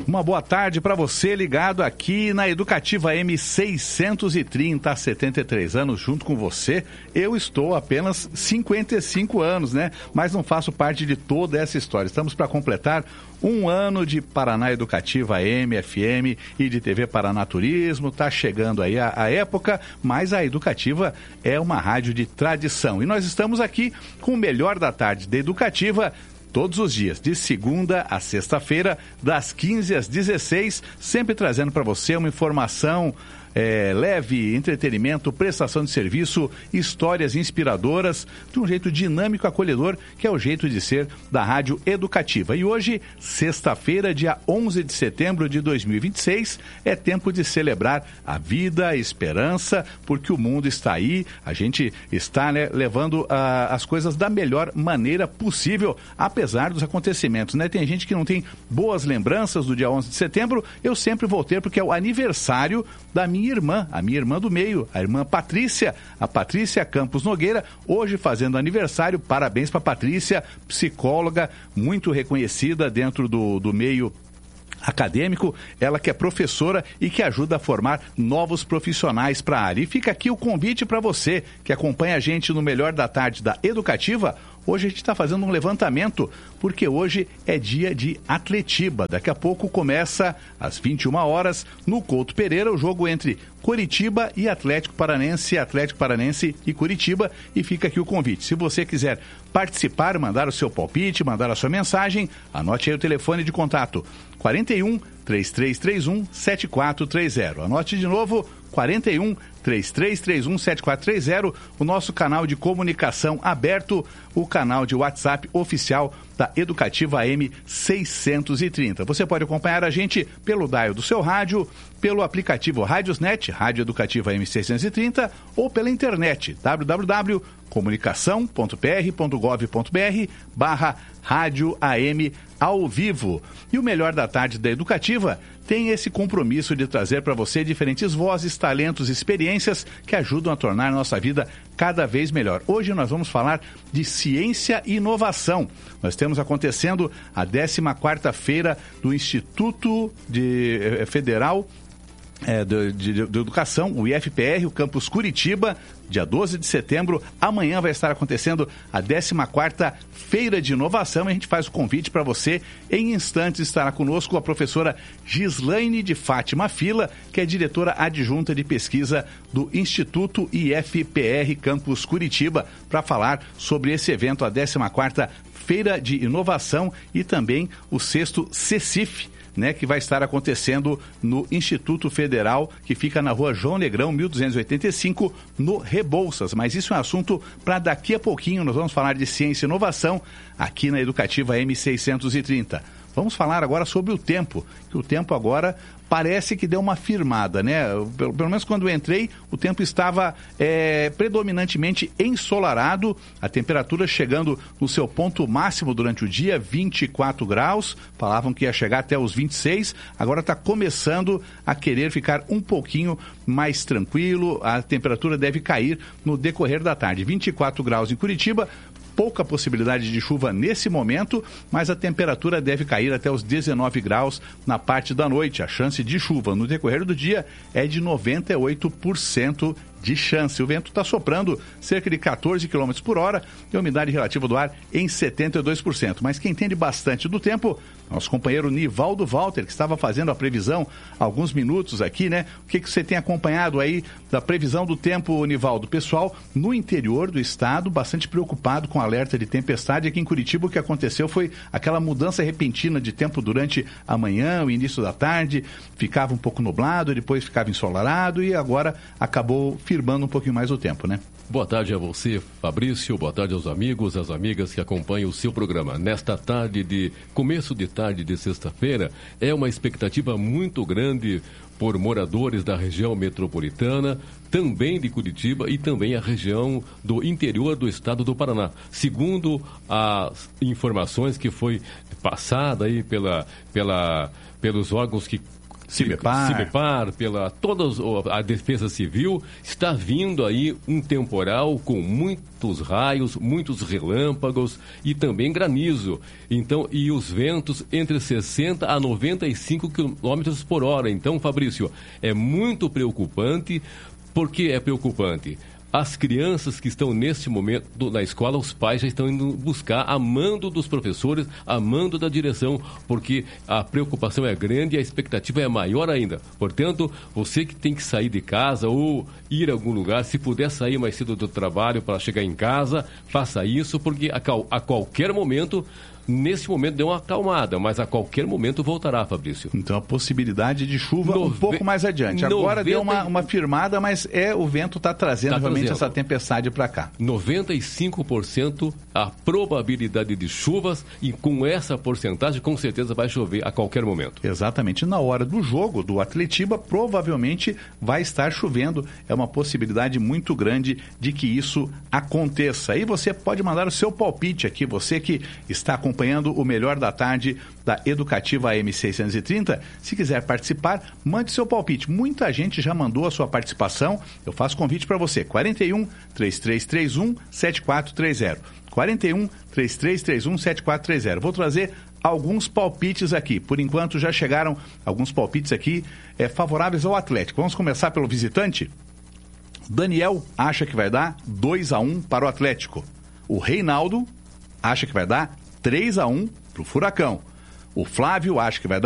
Uma boa tarde para você ligado aqui na Educativa M630, há 73 anos junto com você. Eu estou apenas 55 anos, né? Mas não faço parte de toda essa história. Estamos para completar um ano de Paraná Educativa AM, FM e de TV Paraná Turismo. Está chegando aí a época, mas a Educativa é uma rádio de tradição. E nós estamos aqui com o melhor da tarde da Educativa, todos os dias, de segunda a sexta-feira, das 15 às 16, sempre trazendo para você uma informação leve, entretenimento, prestação de serviço, histórias inspiradoras, de um jeito dinâmico, acolhedor, que é o jeito de ser da Rádio Educativa. E hoje, sexta-feira, dia 11 de setembro de 2026, é tempo de celebrar a vida, a esperança, porque o mundo está aí, a gente está levando as coisas da melhor maneira possível, apesar dos acontecimentos, né? Tem gente que não tem boas lembranças do dia 11 de setembro, eu sempre vou ter, porque é o aniversário da minha irmã, a minha irmã do meio, a irmã Patrícia, a Patrícia Campos Nogueira, hoje fazendo aniversário. Parabéns para Patrícia, psicóloga, muito reconhecida dentro do meio acadêmico, ela que é professora e que ajuda a formar novos profissionais para a área. E fica aqui o convite para você que acompanha a gente no Melhor da Tarde da Educativa. Hoje a gente está fazendo um levantamento, porque hoje é dia de Atletiba. Daqui a pouco começa, às 21 horas, no Couto Pereira, o jogo entre Coritiba e Atlético Paranense e Coritiba. E fica aqui o convite. Se você quiser participar, mandar o seu palpite, mandar a sua mensagem, anote aí o telefone de contato: 41 3331 7430. Anote de novo: 41 3331 7430, o nosso canal de comunicação aberto, o canal de WhatsApp oficial da Educativa M630. Você pode acompanhar a gente pelo dial do seu rádio, pelo aplicativo Rádiosnet, Rádio Educativa M630, ou pela internet, www.comunicação.pr.gov.br/Rádio AM ao vivo. E o Melhor da Tarde da Educativa tem esse compromisso de trazer para você diferentes vozes, talentos, experiências que ajudam a tornar a nossa vida cada vez melhor. Hoje nós vamos falar de ciência e inovação. Nós temos acontecendo a 14ª Feira do Instituto Federal de Educação, o IFPR, o campus Curitiba, dia 12 de setembro. Amanhã vai estar acontecendo a 14ª Feira de Inovação, e a gente faz o convite para você. Em instantes estará conosco a professora Gislaine de Fátima Fila, que é diretora adjunta de pesquisa do Instituto IFPR Campus Curitiba, para falar sobre esse evento, a 14ª Feira de Inovação, e também o 6º CECIF, que vai estar acontecendo no Instituto Federal, que fica na rua João Negrão, 1285, no Rebouças. Mas isso é um assunto para daqui a pouquinho. Nós vamos falar de ciência e inovação aqui na Educativa M630. Vamos falar agora sobre o tempo, que o tempo agora parece que deu uma firmada, né? Pelo menos quando eu entrei, o tempo estava predominantemente ensolarado, a temperatura chegando no seu ponto máximo durante o dia, 24 graus, falavam que ia chegar até os 26, agora está começando a querer ficar um pouquinho mais tranquilo, a temperatura deve cair no decorrer da tarde, 24 graus em Curitiba. Pouca possibilidade de chuva nesse momento, mas a temperatura deve cair até os 19 graus na parte da noite. A chance de chuva no decorrer do dia é de 98% de chance. O vento está soprando cerca de 14 km por hora e a umidade relativa do ar em 72%. Mas quem entende bastante do tempo, nosso companheiro Nivaldo Walter, que estava fazendo a previsão há alguns minutos aqui, né? O que você tem acompanhado aí da previsão do tempo, Nivaldo? Pessoal no interior do estado bastante preocupado com alerta de tempestade. Aqui em Curitiba o que aconteceu foi aquela mudança repentina de tempo durante a manhã, o início da tarde, ficava um pouco nublado, depois ficava ensolarado e agora acabou firmando um pouquinho mais o tempo, né? Boa tarde a você, Fabrício. Boa tarde aos amigos, às amigas que acompanham o seu programa. Nesta começo de tarde de sexta-feira, é uma expectativa muito grande por moradores da região metropolitana, também de Curitiba e também a região do interior do estado do Paraná. Segundo as informações que foi passada aí pelos órgãos que CIMEPAR, pela toda a Defesa Civil, está vindo aí um temporal com muitos raios, muitos relâmpagos e também granizo. Então, e os ventos entre 60 a 95 km por hora. Então, Fabrício, é muito preocupante. Por que é preocupante? As crianças que estão neste momento na escola, os pais já estão indo buscar a mando dos professores, a mando da direção, porque a preocupação é grande e a expectativa é maior ainda. Portanto, você que tem que sair de casa ou ir a algum lugar, se puder sair mais cedo do trabalho para chegar em casa, faça isso, porque a qualquer momento... Nesse momento deu uma acalmada, mas a qualquer momento voltará, Fabrício. Então a possibilidade de chuva um pouco mais adiante. Agora deu uma firmada, mas o vento está trazendo realmente essa tempestade para cá. 95% a probabilidade de chuvas e com essa porcentagem com certeza vai chover a qualquer momento. Exatamente. Na hora do jogo do Atletiba provavelmente vai estar chovendo. É uma possibilidade muito grande de que isso aconteça. E você pode mandar o seu palpite aqui, você que está acompanhando o melhor da tarde da Educativa AM 630. Se quiser participar, mande seu palpite. Muita gente já mandou a sua participação. Eu faço convite para você. 41 3331 7430. 41 3331 7430. Vou trazer alguns palpites aqui. Por enquanto já chegaram alguns palpites aqui favoráveis ao Atlético. Vamos começar pelo visitante. Daniel acha que vai dar 2-1 para o Atlético. O Reinaldo acha que vai dar 3-1 para o Furacão. O Flávio acha que vai dar